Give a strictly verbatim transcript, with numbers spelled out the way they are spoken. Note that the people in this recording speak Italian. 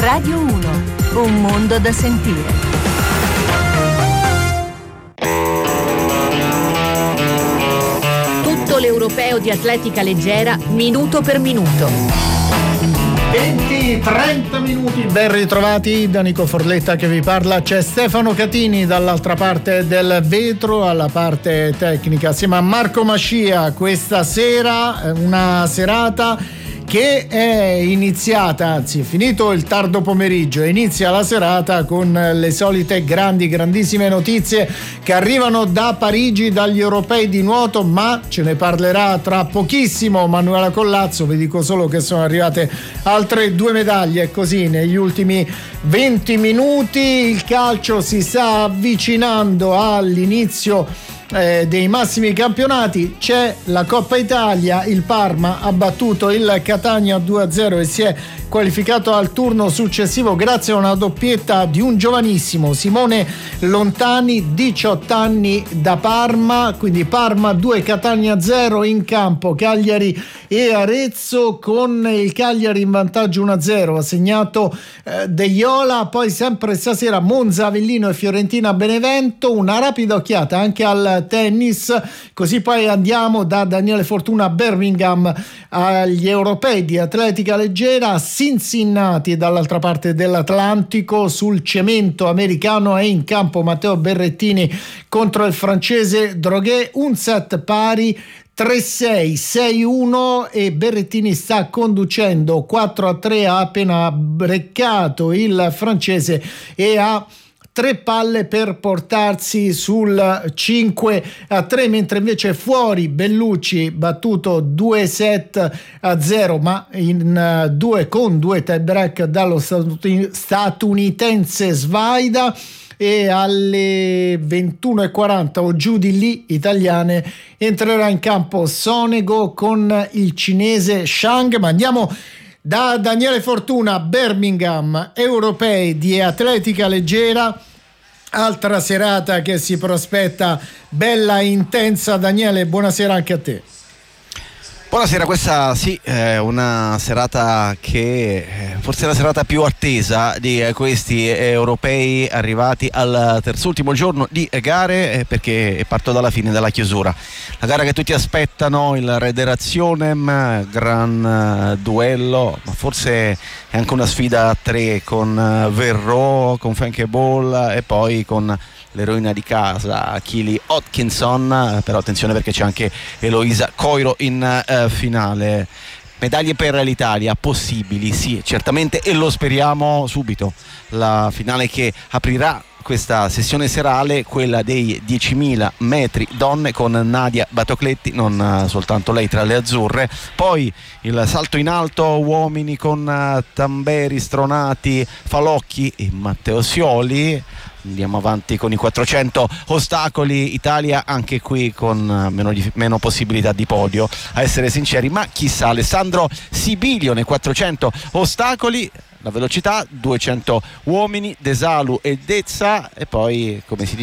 Radio uno, un mondo da sentire. Tutto l'europeo di atletica leggera, minuto per minuto. venti trenta minuti, ben ritrovati da Nico Forletta che vi parla. C'è Stefano Catini dall'altra parte del vetro, alla parte tecnica, assieme a Marco Mascia. Questa sera una serata che è iniziata, anzi è finito il tardo pomeriggio, inizia la serata con le solite grandi, grandissime notizie che arrivano da Parigi, dagli europei di nuoto, ma ce ne parlerà tra pochissimo Manuela Collazzo. Vi dico solo che sono arrivate altre due medaglie così negli ultimi venti minuti. Il calcio si sta avvicinando all'inizio Eh, dei massimi campionati. C'è la Coppa Italia, il Parma ha battuto il Catania due a zero e si è qualificato al turno successivo grazie a una doppietta di un giovanissimo Simone Lontani, diciotto anni, da Parma. Quindi Parma due, Catania zero. In campo Cagliari e Arezzo, con il Cagliari in vantaggio uno a zero, ha segnato eh, De Iola. Poi sempre stasera Monza, Avellino e Fiorentina Benevento. Una rapida occhiata anche al tennis, così poi andiamo da Daniele Fortuna a Birmingham agli europei di atletica leggera. Cincinnati, dall'altra parte dell'Atlantico, sul cemento americano è in campo Matteo Berrettini contro il francese Droguet, un set pari tre sei, sei uno, e Berrettini sta conducendo quattro a tre, ha appena breccato il francese e ha tre palle per portarsi sul cinque a tre, mentre invece fuori Bellucci battuto due set a zero, ma in due con due tie break dallo statunitense Svaida. E alle ventuno e quaranta o giù di lì italiane entrerà in campo Sonego con il cinese Shang. Ma andiamo da Daniele Fortuna, Birmingham, europei di atletica leggera. Altra serata che si prospetta bella e intensa. Daniele, buonasera anche a te. Buonasera, questa sì è una serata che forse è la serata più attesa di questi europei arrivati al terzultimo giorno di gare, perché parto dalla fine, dalla chiusura. La gara che tutti aspettano, il Rederationem, gran duello, ma forse è anche una sfida a tre con Verreaux, con Frankie Ball e poi con l'eroina di casa Keely Hodgkinson. Però attenzione, perché c'è anche Eloisa Coiro in uh, finale. Medaglie per l'Italia possibili, sì, certamente, e lo speriamo subito. La finale che aprirà questa sessione serale, quella dei diecimila metri donne, con Nadia Batocletti, non soltanto lei tra le azzurre. Poi il salto in alto uomini con Tamberi, Stronati, Falocchi e Matteo Sioli. Andiamo avanti con i quattrocento ostacoli. Italia anche qui con meno, meno possibilità di podio, a essere sinceri, ma chissà. Alessandro Sibilio nei quattrocento ostacoli, la velocità, duecento uomini, Desalu e Dezza, e poi, come si dice